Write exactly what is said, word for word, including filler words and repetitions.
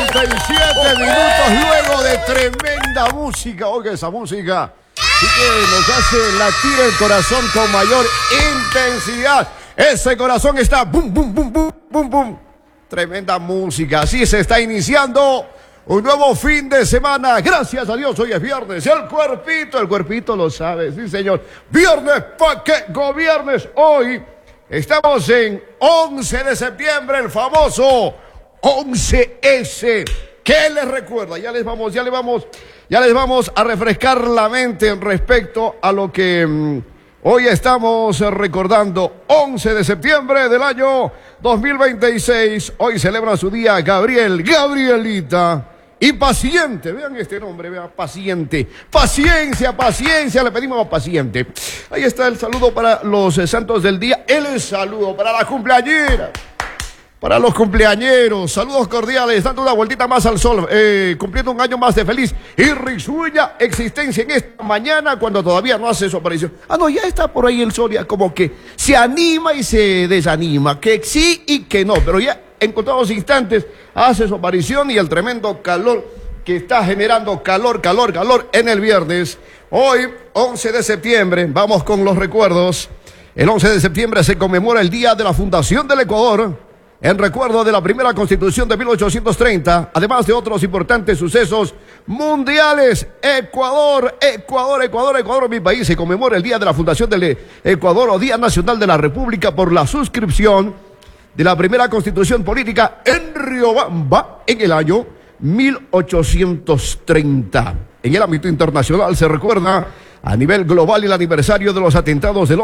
cuarenta y siete minutos luego de tremenda música. Oiga, esa música sí que nos hace latir el corazón con mayor intensidad. Ese corazón está bum, bum, bum, bum, bum, bum. Tremenda música. Así se está iniciando un nuevo fin de semana. Gracias a Dios, hoy es viernes. El cuerpito, el cuerpito lo sabe, sí señor. Viernes, pa' que gobiernes. Hoy estamos en once de septiembre, el famoso once ese. ¿Qué les recuerda? Ya les vamos, ya les vamos, ya les vamos a refrescar la mente respecto a lo que mmm, hoy estamos recordando. once de septiembre del año dos mil veintiséis. Hoy celebra su día Gabriel, Gabrielita y Paciente. Vean este nombre, vean, Paciente. Paciencia, paciencia, le pedimos a Paciente. Ahí está el saludo para los eh, santos del día. El saludo para la cumpleañera. Para los cumpleañeros, saludos cordiales, dando una vueltita más al sol, eh, cumpliendo un año más de feliz y risueña existencia en esta mañana cuando todavía no hace su aparición. Ah, no, ya está por ahí el sol, ya como que se anima y se desanima, que sí y que no, pero ya en contados instantes hace su aparición y el tremendo calor que está generando calor, calor, calor en el viernes. Hoy, once de septiembre, vamos con los recuerdos. El once de septiembre se conmemora el Día de la Fundación del Ecuador, en recuerdo de la primera Constitución de mil ochocientos treinta, además de otros importantes sucesos mundiales. Ecuador, Ecuador, Ecuador, Ecuador, mi país, se conmemora el Día de la Fundación del Ecuador o Día Nacional de la República por la suscripción de la primera Constitución Política en Riobamba en el año mil ochocientos treinta. En el ámbito internacional se recuerda a nivel global el aniversario de los atentados del